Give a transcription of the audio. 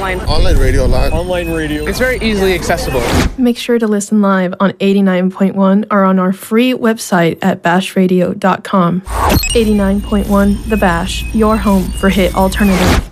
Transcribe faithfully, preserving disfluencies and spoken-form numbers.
online. Online radio live. Online radio. It's very easily accessible. Make sure to listen live on eighty-nine point one or on our free website at bash radio dot com. eighty-nine point one The Bash, your home for hit alternative.